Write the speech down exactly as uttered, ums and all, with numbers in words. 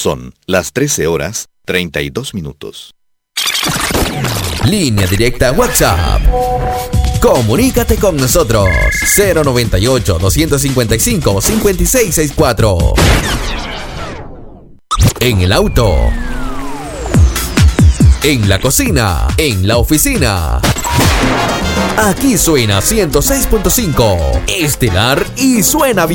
Son las trece horas treinta y dos minutos. Línea directa WhatsApp. Comunícate con nosotros. cero noventa y ocho, doscientos cincuenta y cinco, cincuenta y seis sesenta y cuatro. En el auto. En la cocina. En la oficina. Aquí suena ciento seis punto cinco. Estelar y suena bien.